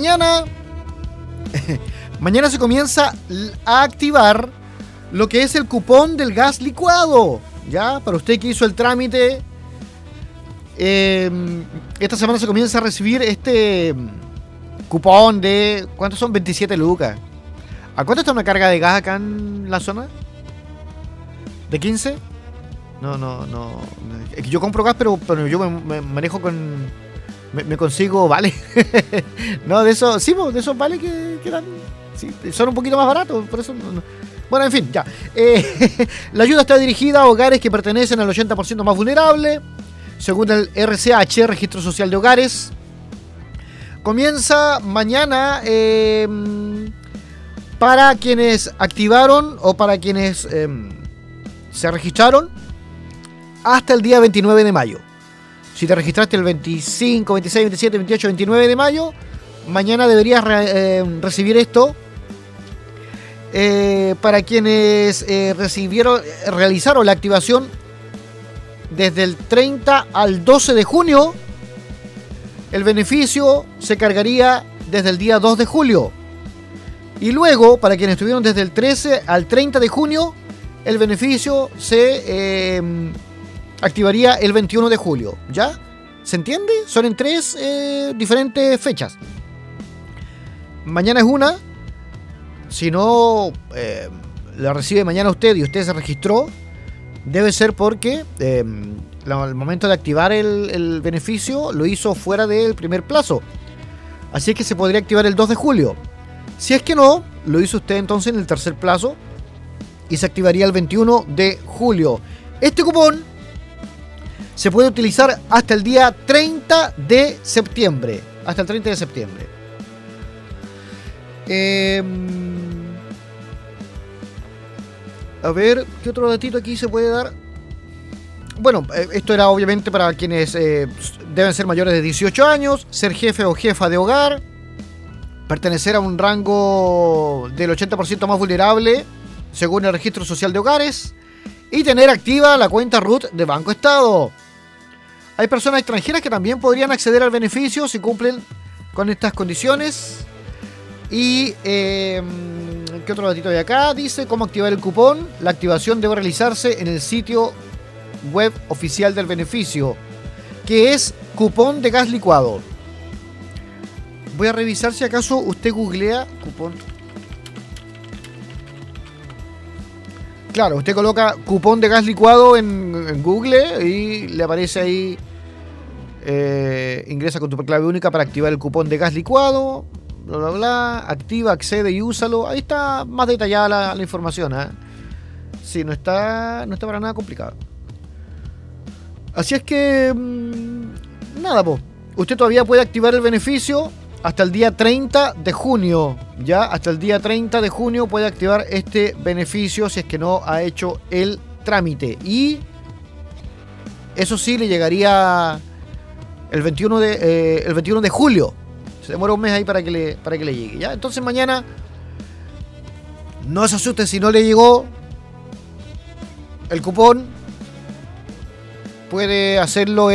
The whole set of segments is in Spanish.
mañana se comienza a activar lo que es el cupón del gas licuado. Ya, para usted que hizo el trámite, esta semana se comienza a recibir este cupón de, ¿cuántos son? 27 lucas. ¿A cuánto está una carga de gas acá en la zona? ¿De 15? No. Es que yo compro gas, pero yo me manejo con... Me consigo vale. No, de esos... Sí, de esos vale que dan... Sí, son un poquito más baratos, por eso... No. Bueno, en fin, ya. La ayuda está dirigida a hogares que pertenecen al 80% más vulnerable, según el RCH, Registro Social de Hogares. Comienza mañana... para quienes activaron o para quienes se registraron hasta el día 29 de mayo. Si te registraste el 25, 26, 27, 28, 29 de mayo, mañana deberías recibir esto. Para quienes realizaron la activación desde el 30 al 12 de junio, el beneficio se cargaría desde el día 2 de julio. Y luego, para quienes estuvieron desde el 13 al 30 de junio, el beneficio se activaría el 21 de julio. ¿Ya? ¿Se entiende? Son en 3 diferentes fechas. Mañana es una. Si no la recibe mañana usted y usted se registró, debe ser porque al momento de activar el beneficio lo hizo fuera del primer plazo. Así es que se podría activar el 2 de julio. Si es que no, lo hizo usted entonces en el tercer plazo y se activaría el 21 de julio. Este cupón se puede utilizar hasta el día 30 de septiembre. Hasta el 30 de septiembre. A ver, ¿qué otro datito aquí se puede dar? Bueno, esto era obviamente para quienes deben ser mayores de 18 años, ser jefe o jefa de hogar, pertenecer a un rango del 80% más vulnerable, según el Registro Social de Hogares, y tener activa la cuenta RUT de Banco Estado. Hay personas extranjeras que también podrían acceder al beneficio si cumplen con estas condiciones. Y, ¿qué otro datito hay acá? Dice cómo activar el cupón. La activación debe realizarse en el sitio web oficial del beneficio, que es cupón de gas licuado. Voy a revisar si acaso usted googlea cupón. Claro, usted coloca cupón de gas licuado en Google y le aparece ahí, ingresa con tu clave única para activar el cupón de gas licuado, bla bla bla, activa, accede y úsalo. Ahí está más detallada la información, ¿eh? Sí, no está para nada complicado. Así es que, nada, po. Usted todavía puede activar el beneficio hasta el día 30 de junio, ¿ya? Hasta el día 30 de junio puede activar este beneficio si es que no ha hecho el trámite. Y eso sí, le llegaría el 21 de julio. Se demora un mes ahí para que le llegue, ¿ya? Entonces mañana, no se asuste si no le llegó el cupón. Puede hacerlo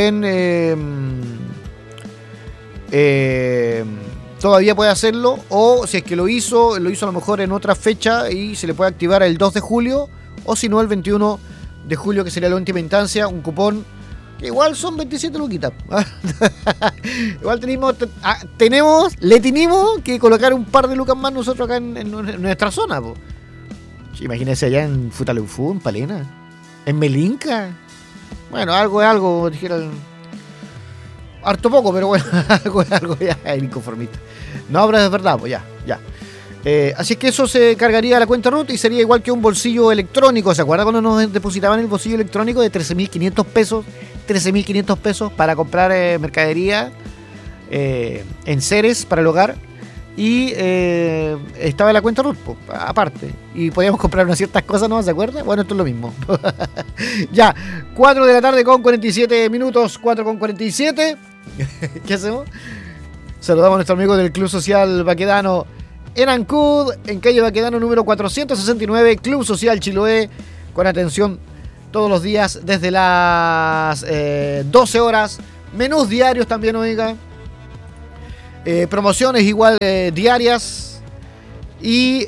todavía puede hacerlo, o si es que lo hizo a lo mejor en otra fecha y se le puede activar el 2 de julio, o si no el 21 de julio, que sería la última instancia, un cupón que igual son 27 luquitas. Igual le tenemos que colocar un par de lucas más nosotros acá en nuestra zona, po. Imagínese allá en Futaleufú, en Palena, en Melinca. Bueno, algo es algo, dijeron. Harto poco, pero bueno, algo ya es inconformista. No, pero es verdad, pues ya. Así es que eso se cargaría a la cuenta RUT y sería igual que un bolsillo electrónico. ¿Se acuerda cuando nos depositaban el bolsillo electrónico de 13.500 pesos? 13.500 pesos para comprar mercadería en seres para el hogar. Y estaba en la cuenta RUT, pues, aparte. Y podíamos comprar unas ciertas cosas, ¿no? ¿Se acuerda? Bueno, esto es lo mismo. Ya, 4 de la tarde con 47 minutos, 4 con 47. ¿Qué hacemos? Saludamos a nuestro amigo del Club Social Baquedano en Ancud, en calle Baquedano número 469, Club Social Chiloé, con atención todos los días desde las 12 horas. Menús diarios también, oiga. Promociones igual diarias. Y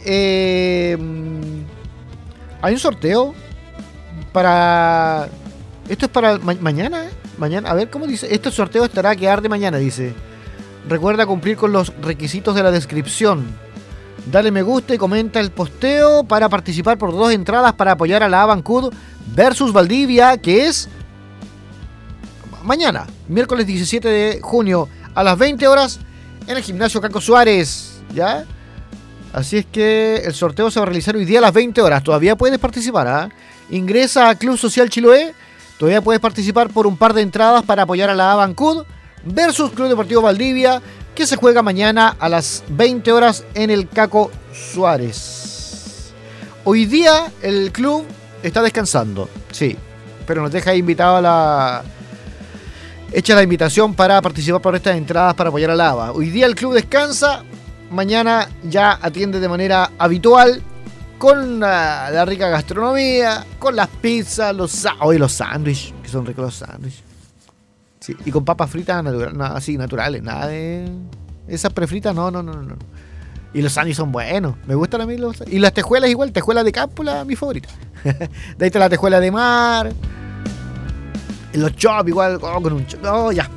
hay un sorteo para... Esto es para mañana, ¿eh? Mañana, a ver, ¿cómo dice? Este sorteo estará a quedar de mañana, dice. Recuerda cumplir con los requisitos de la descripción. Dale me gusta y comenta el posteo para participar por 2 entradas para apoyar a la Avancud versus Valdivia, que es mañana, miércoles 17 de junio, a las 20 horas en el gimnasio Caco Suárez, ¿ya? Así es que el sorteo se va a realizar hoy día a las 20 horas. Todavía puedes participar, ¿ah? Ingresa a Club Social Chiloé. Todavía puedes participar por un par de entradas para apoyar a la Avancud versus Club Deportivo Valdivia, que se juega mañana a las 20 horas en el Caco Suárez. Hoy día el club está descansando, sí, pero nos deja invitado a la... Hecha la invitación para participar por estas entradas para apoyar a la AVA. Hoy día el club descansa, mañana ya atiende de manera habitual con la rica gastronomía, con las pizzas, los sándwiches, que son ricos los sándwiches. Sí, y con papas fritas así naturales, nada de esas prefritas, no. Y los sándwiches son buenos, me gustan a mí los. Y las tejuelas igual, tejuelas de campo, mi favorita. De ahí está la tejuela de mar. Los chops igual, con un chop. Oh, ya.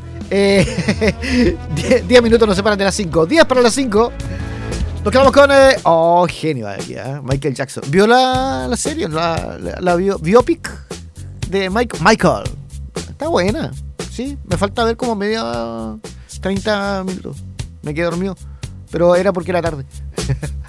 10 minutos nos separan de las 5. 10 para las 5. Nos quedamos con... genio aquí, Michael Jackson. ¿Vio la serie? La biopic de Michael. Está buena. Sí, me falta ver como media 30 minutos. Me quedé dormido. Pero era porque era tarde.